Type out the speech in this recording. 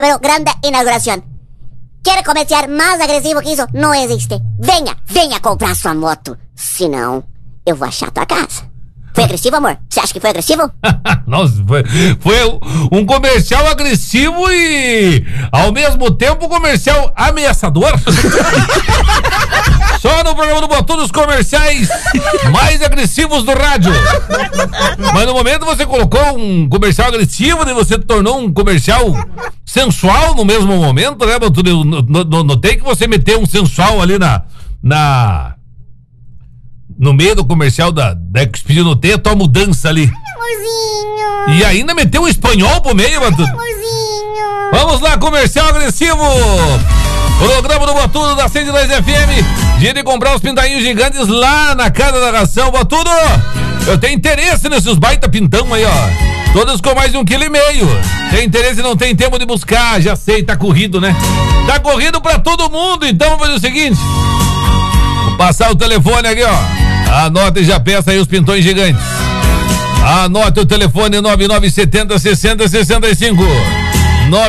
pero grande inauguración. ¿Quiere comerciar más agresivo que eso? No existe. Venha comprar sua moto. Senão, eu vou achar tua casa. Foi agressivo, amor? Você acha que foi agressivo? Nossa, foi um comercial agressivo e, ao mesmo tempo, um comercial ameaçador. Só no programa do Botudo os comerciais mais agressivos do rádio. Mas no momento você colocou um comercial agressivo e você tornou um comercial sensual no mesmo momento, né, Botudo? Eu notei que você meteu um sensual ali no meio do comercial da Expediu, notei a tua mudança ali. Amorzinho. E ainda meteu um espanhol pro meio, Botudo. Amorzinho. Vamos lá, comercial agressivo. Programa do Botudo da 102 FM. Dia de comprar os pintainhos gigantes lá na Casa da Ração. Botudo, eu tenho interesse nesses baita pintão aí, ó. Todos com mais de 1,5 kg. Tem interesse e não tem tempo de buscar. Já sei, tá corrido, né? Tá corrido pra todo mundo. Então vamos fazer o seguinte. Vou passar o telefone aqui, ó. Anota e já peça aí os pintões gigantes. Anote o telefone 9970 6065.